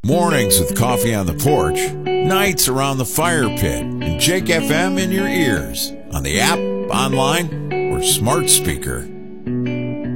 Mornings with coffee on the porch, nights around the fire pit, and Jake FM in your ears, on the app, online, or smart speaker.